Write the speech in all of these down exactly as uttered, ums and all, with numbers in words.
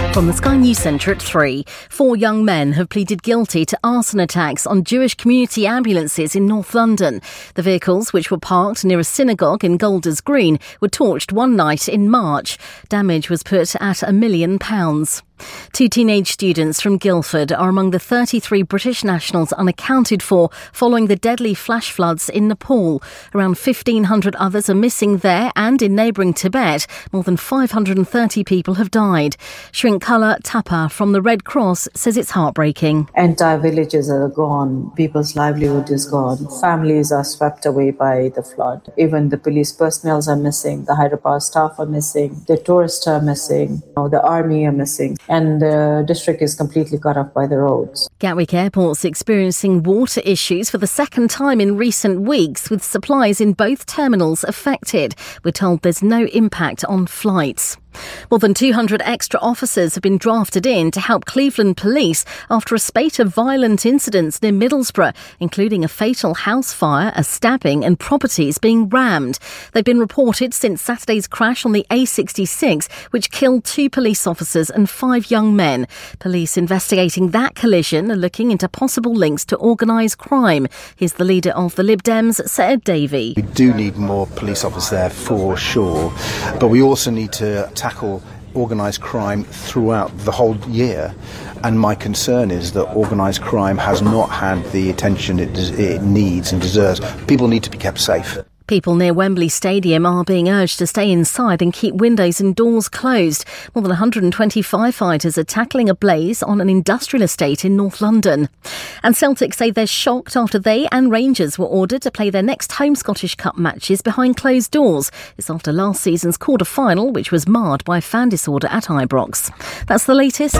From the Sky News Centre at three, four young men have pleaded guilty to arson attacks on Jewish community ambulances in North London. The vehicles, which were parked near a synagogue in Golders Green, were torched one night in March. Damage was put at a million pounds. Two teenage students from Guildford are among the thirty-three British nationals unaccounted for following the deadly flash floods in Nepal. Around fifteen hundred others are missing there, and in neighbouring Tibet, more than five hundred thirty people have died. Shrinkala Tapa from the Red Cross says it's heartbreaking. Entire villages are gone. People's livelihood is gone. Families are swept away by the flood. Even the police personnel are missing. The hydropower staff are missing. The tourists are missing. The army are missing. And the district is completely cut off by the roads. Gatwick Airport's experiencing water issues for the second time in recent weeks, with supplies in both terminals affected. We're told there's no impact on flights. More than two hundred extra officers have been drafted in to help Cleveland police after a spate of violent incidents near Middlesbrough, including a fatal house fire, a stabbing and properties being rammed. They've been reported since Saturday's crash on the A sixty-six, which killed two police officers and five young men. Police investigating that collision are looking into possible links to organised crime. Here's the leader of the Lib Dems, Saad Davey. We do need more police officers there for sure, but we also need to tackle organised crime throughout the whole year. And my concern is that organised crime has not had the attention it, des- it needs and deserves. People need to be kept safe. People near Wembley Stadium are being urged to stay inside and keep windows and doors closed. More than one hundred twenty firefighters are tackling a blaze on an industrial estate in North London. And Celtic say they're shocked after they and Rangers were ordered to play their next home Scottish Cup matches behind closed doors. It's after last season's quarter-final, which was marred by fan disorder at Ibrox. That's the latest.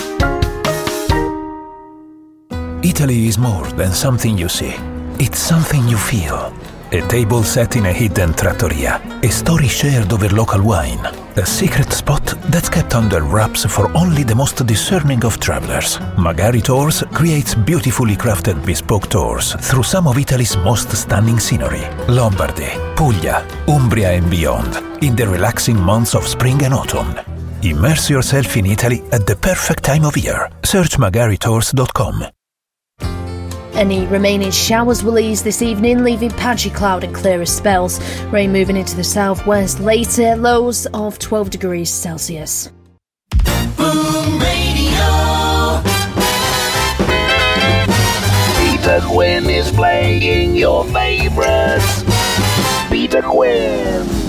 Italy is more than something you see. It's something you feel. A table set in a hidden trattoria, a story shared over local wine, a secret spot that's kept under wraps for only the most discerning of travelers. Magari Tours creates beautifully crafted bespoke tours through some of Italy's most stunning scenery. Lombardy, Puglia, Umbria and beyond, in the relaxing months of spring and autumn. Immerse yourself in Italy at the perfect time of year. Search magari tours dot com. Any remaining showers will ease this evening, leaving patchy cloud and clearer spells. Rain moving into the southwest later, lows of twelve degrees Celsius. Boom Radio. Peter Quinn is playing your favourites. Peter Quinn.